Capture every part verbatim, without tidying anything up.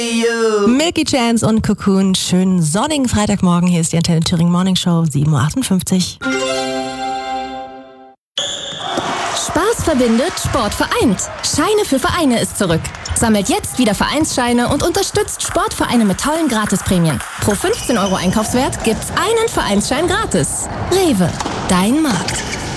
Milky Chance und Cocoon. Schönen sonnigen Freitagmorgen. Hier ist die Antenne Thüringen Morning Show, sieben Uhr achtundfünfzig. Spaß verbindet, Sport vereint. Scheine für Vereine ist zurück. Sammelt jetzt wieder Vereinsscheine und unterstützt Sportvereine mit tollen Gratisprämien. Pro fünfzehn Euro Einkaufswert gibt's einen Vereinsschein gratis. Rewe, dein Markt.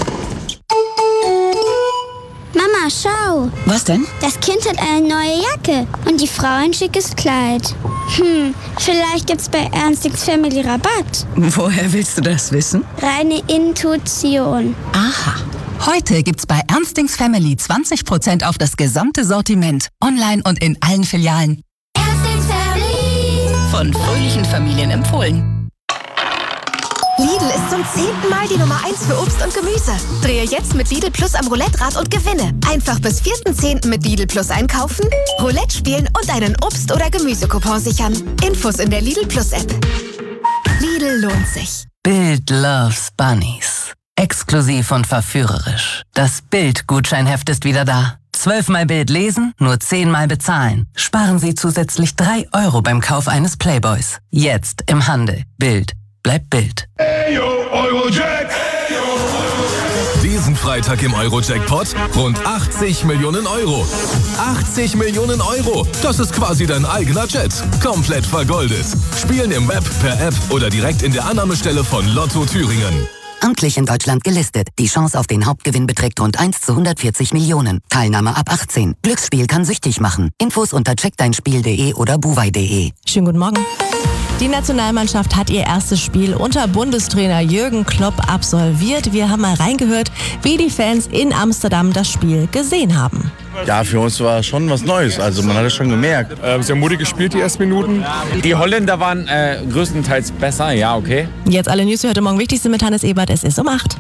Mama, schau. Was denn? Das Kind hat eine neue Jacke und die Frau ein schickes Kleid. Hm, vielleicht gibt's bei Ernstings Family Rabatt. Woher willst du das wissen? Reine Intuition. Aha. Heute gibt's bei Ernstings Family zwanzig Prozent auf das gesamte Sortiment. Online und in allen Filialen. Ernstings Family. Von fröhlichen Familien empfohlen. Lidl ist zum zehnten Mal die Nummer eins für Obst und Gemüse. Drehe jetzt mit Lidl Plus am Roulette-Rad und gewinne. Einfach bis vierten zehnten mit Lidl Plus einkaufen, Roulette spielen und einen Obst- oder Gemüsecoupon sichern. Infos in der Lidl Plus App. Lidl lohnt sich. Bild loves Bunnies. Exklusiv und verführerisch. Das Bild-Gutscheinheft ist wieder da. Zwölfmal Bild lesen, nur zehnmal bezahlen. Sparen Sie zusätzlich drei Euro beim Kauf eines Playboys. Jetzt im Handel. Bild. Bleibt Bild. Ayo, Eurojack. Diesen Freitag im Eurojackpot rund achtzig Millionen Euro. achtzig Millionen Euro. Das ist quasi dein eigener Jet. Komplett vergoldet. Spielen im Web, per App oder direkt in der Annahmestelle von Lotto Thüringen. Amtlich in Deutschland gelistet. Die Chance auf den Hauptgewinn beträgt rund eins zu hundertvierzig Millionen. Teilnahme ab achtzehn. Glücksspiel kann süchtig machen. Infos unter check dein spiel punkt de oder buwei punkt de. Schönen guten Morgen. Die Nationalmannschaft hat ihr erstes Spiel unter Bundestrainer Jürgen Klopp absolviert. Wir haben mal reingehört, wie die Fans in Amsterdam das Spiel gesehen haben. Ja, für uns war schon was Neues. Also man hat es schon gemerkt. Äh, sehr mutig gespielt die ersten Minuten. Die Holländer waren äh, größtenteils besser, ja, okay. Jetzt alle News für heute Morgen. Wichtigste mit Hannes Ebert. Es ist um acht.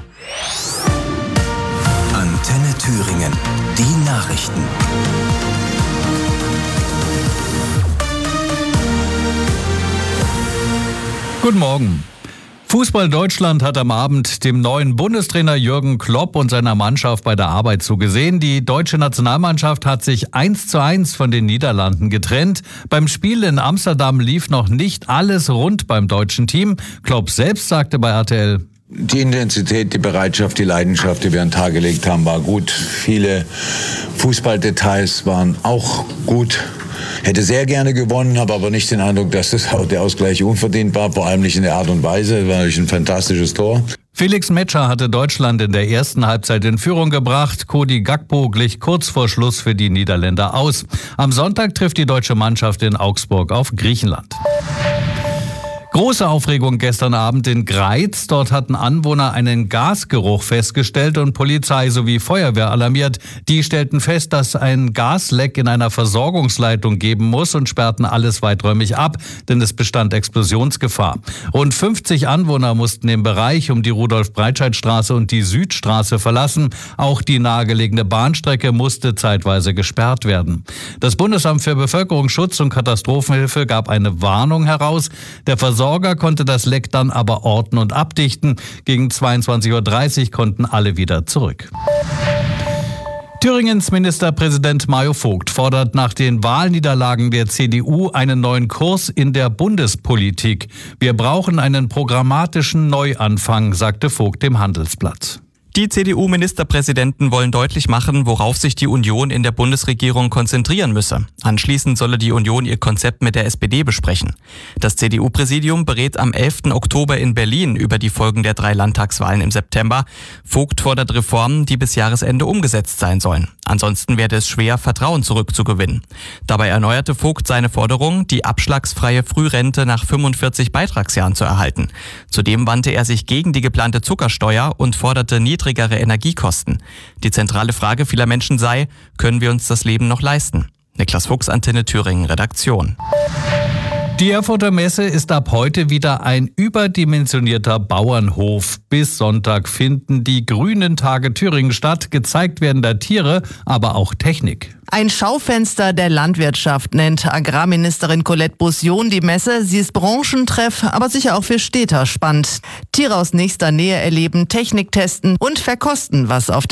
Antenne Thüringen. Die Nachrichten. Guten Morgen. Fußball Deutschland hat am Abend dem neuen Bundestrainer Jürgen Klopp und seiner Mannschaft bei der Arbeit zugesehen. Die deutsche Nationalmannschaft hat sich eins zu eins von den Niederlanden getrennt. Beim Spiel in Amsterdam lief noch nicht alles rund beim deutschen Team. Klopp selbst sagte bei R T L: Die Intensität, die Bereitschaft, die Leidenschaft, die wir an den Tag gelegt haben, war gut. Viele Fußballdetails waren auch gut. Hätte sehr gerne gewonnen, habe aber nicht den Eindruck, dass das der Ausgleich unverdient war, vor allem nicht in der Art und Weise. Es war natürlich ein fantastisches Tor. Felix Metscher hatte Deutschland in der ersten Halbzeit in Führung gebracht. Cody Gakpo glich kurz vor Schluss für die Niederländer aus. Am Sonntag trifft die deutsche Mannschaft in Augsburg auf Griechenland. Große Aufregung gestern Abend in Greiz. Dort hatten Anwohner einen Gasgeruch festgestellt und Polizei sowie Feuerwehr alarmiert. Die stellten fest, dass ein Gasleck in einer Versorgungsleitung geben muss und sperrten alles weiträumig ab, denn es bestand Explosionsgefahr. Rund fünfzig Anwohner mussten den Bereich um die Rudolf-Breitscheid-Straße und die Südstraße verlassen. Auch die nahegelegene Bahnstrecke musste zeitweise gesperrt werden. Das Bundesamt für Bevölkerungsschutz und Katastrophenhilfe gab eine Warnung heraus. Der Versorger konnte das Leck dann aber orten und abdichten. Gegen zweiundzwanzig Uhr dreißig konnten alle wieder zurück. Thüringens Ministerpräsident Mario Vogt fordert nach den Wahlniederlagen der C D U einen neuen Kurs in der Bundespolitik. Wir brauchen einen programmatischen Neuanfang, sagte Vogt dem Handelsblatt. Die C D U-Ministerpräsidenten wollen deutlich machen, worauf sich die Union in der Bundesregierung konzentrieren müsse. Anschließend solle die Union ihr Konzept mit der S P D besprechen. Das C D U-Präsidium berät am elften Oktober in Berlin über die Folgen der drei Landtagswahlen im September. Vogt fordert Reformen, die bis Jahresende umgesetzt sein sollen. Ansonsten werde es schwer, Vertrauen zurückzugewinnen. Dabei erneuerte Vogt seine Forderung, die abschlagsfreie Frührente nach fünfundvierzig Beitragsjahren zu erhalten. Zudem wandte er sich gegen die geplante Zuckersteuer und forderte niedrigere Energiekosten. Die zentrale Frage vieler Menschen sei, können wir uns das Leben noch leisten? Niklas Fuchs, Antenne Thüringen, Redaktion. Die Erfurter Messe ist ab heute wieder ein überdimensionierter Bauernhof. Bis Sonntag finden die Grünen Tage Thüringen statt. Gezeigt werden da Tiere, aber auch Technik. Ein Schaufenster der Landwirtschaft nennt Agrarministerin Colette Bussion die Messe. Sie ist Branchentreff, aber sicher auch für Städter spannend. Tiere aus nächster Nähe erleben, Technik testen und verkosten, was auf